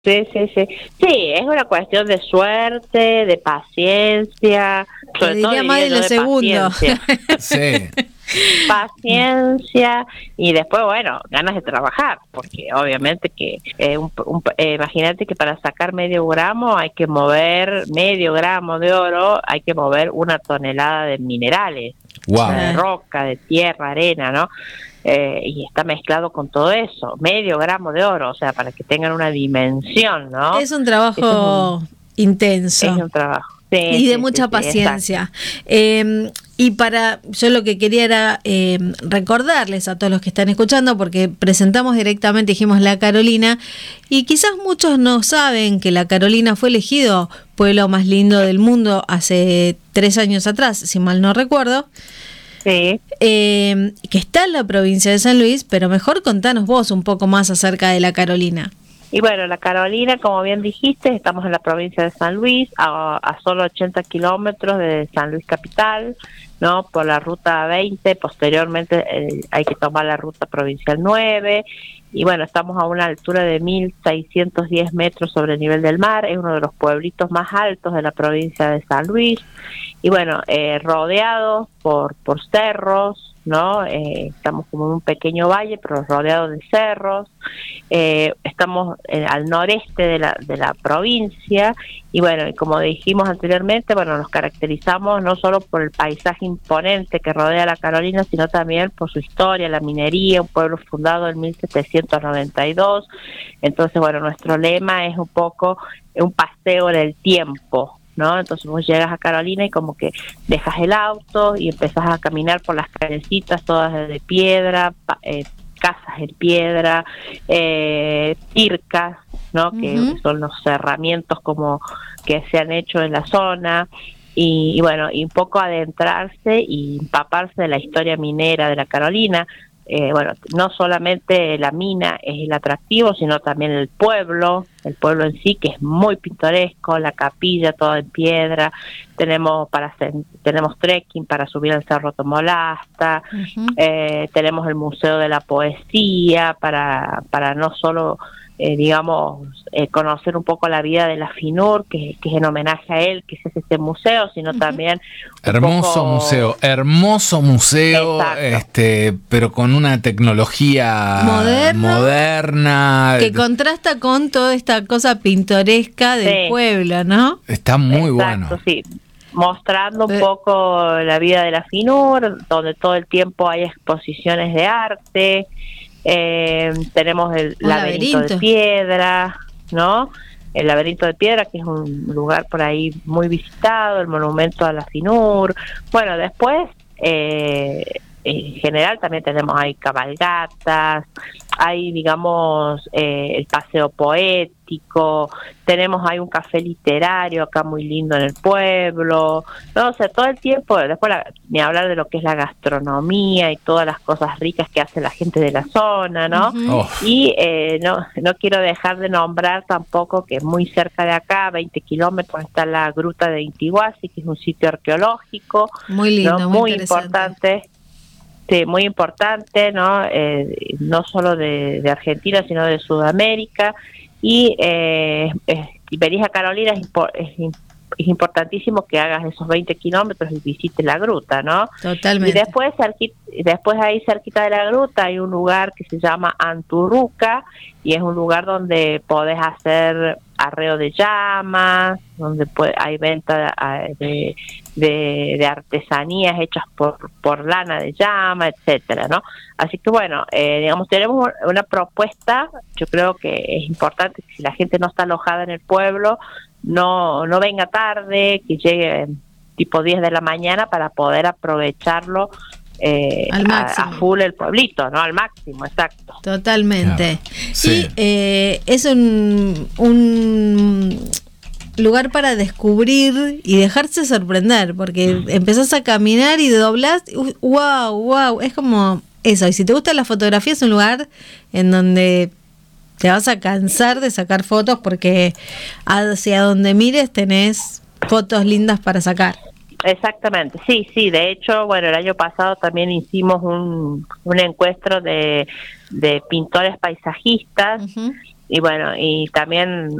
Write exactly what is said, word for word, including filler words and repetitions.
Sí, sí, sí. Sí, es una cuestión de suerte, de paciencia, Te sobre todo diría más diría de yo lo de segundo. paciencia. Sí. Paciencia y después, bueno, ganas de trabajar, porque obviamente que, eh, un, un, eh, imagínate que para sacar medio gramo hay que mover medio gramo de oro, hay que mover una tonelada de minerales, o sea, Wow. de roca, de tierra, arena, ¿no? Eh, y está mezclado con todo eso, medio gramo de oro, o sea, para que tengan una dimensión, ¿no? Es un Eso es trabajo un, es intenso. un trabajo. Sí, Y de sí, sí, mucha sí, exacto. paciencia. Eh, y para, yo lo que quería era eh, recordarles a todos los que están escuchando, porque presentamos directamente, dijimos La Carolina, y quizás muchos no saben que La Carolina fue elegido pueblo más lindo del mundo hace tres años atrás, si mal no recuerdo. Sí. Eh, que está en la provincia de San Luis, pero mejor contanos vos un poco más acerca de La Carolina. Y bueno, La Carolina, como bien dijiste, estamos en la provincia de San Luis, a, a solo ochenta kilómetros de San Luis capital, ¿no? Por la ruta veinte, posteriormente eh, hay que tomar la ruta provincial nueve, y bueno, estamos a una altura de mil seiscientos diez metros sobre el nivel del mar, es uno de los pueblitos más altos de la provincia de San Luis, y bueno, eh, rodeados por, por cerros, ¿no? Eh, estamos como en un pequeño valle, pero rodeado de cerros. Eh, estamos eh, al noreste de la, de la provincia y bueno, y como dijimos anteriormente, bueno, nos caracterizamos no solo por el paisaje imponente que rodea La Carolina, sino también por su historia, la minería, un pueblo fundado en mil setecientos noventa y dos. Entonces, bueno, nuestro lema es un poco un paseo en el tiempo, ¿no? Entonces vos llegas a Carolina y como que dejas el auto y empezás a caminar por las callecitas todas de piedra, eh, casas en piedra, eh, pircas, ¿no? Que Uh-huh. son los cerramientos como que se han hecho en la zona. Y, y bueno, y un poco adentrarse y empaparse de la historia minera de La Carolina. Eh, bueno, no solamente la mina es el atractivo, sino también el pueblo, el pueblo en sí, que es muy pintoresco, la capilla toda en piedra, tenemos para hacer, tenemos trekking para subir al Cerro Tomolasta, uh-huh. eh, tenemos el Museo de la Poesía para, para no solo eh, digamos, eh, conocer un poco la vida de la FINUR, que, que es en homenaje a él, que es este museo, sino uh-huh. también... Hermoso poco... museo, hermoso museo, Exacto. este, pero con una tecnología moderno, moderna. Que contrasta con toda esta cosa pintoresca del sí. pueblo, ¿no? Está muy Exacto, bueno. Sí. Mostrando un poco la vida de la FINUR, donde todo el tiempo hay exposiciones de arte, eh, tenemos el un laberinto, laberinto de piedra, ¿no? El laberinto de piedra, que es un lugar por ahí muy visitado, el monumento a la FINUR. Bueno, después, eh, en general también tenemos ahí cabalgatas, hay, digamos, eh, el paseo poético, tenemos ahí un café literario acá muy lindo en el pueblo, no, o sea, todo el tiempo, después la, ni hablar de lo que es la gastronomía y todas las cosas ricas que hace la gente de la zona, ¿no? Uh-huh. Oh. Y eh, no, no quiero dejar de nombrar tampoco que muy cerca de acá, veinte kilómetros, está la Gruta de Intihuasi, que es un sitio arqueológico, muy lindo, ¿no? muy, muy importante. Sí, muy importante, ¿no? Eh, no solo de, de Argentina, sino de Sudamérica. Y eh, eh, venís a Carolina, es, es, es importantísimo que hagas esos veinte kilómetros y visites la gruta, ¿no? Totalmente. Y después, cerquita, después ahí cerquita de la gruta hay un lugar que se llama Anturruca, y es un lugar donde podés hacer arreo de llamas, donde puede, hay venta de, de, de artesanías hechas por, por lana de llama, etcétera, ¿no? Así que bueno, eh, digamos, tenemos una propuesta. Yo creo que es importante que si la gente no está alojada en el pueblo, no, no venga tarde, que llegue tipo diez de la mañana para poder aprovecharlo eh, al máximo. A, a full el pueblito, ¿no? Al máximo, exacto. Totalmente. Claro. Sí. Y eh, es un, un lugar para descubrir y dejarse sorprender, porque mm. empezás a caminar y doblás, wow, wow, es como eso. Y si te gusta la fotografía, es un lugar en donde te vas a cansar de sacar fotos, porque hacia donde mires tenés fotos lindas para sacar. Exactamente, sí, sí, de hecho, bueno, el año pasado también hicimos un, un encuentro de, de pintores paisajistas, uh-huh. y bueno, y también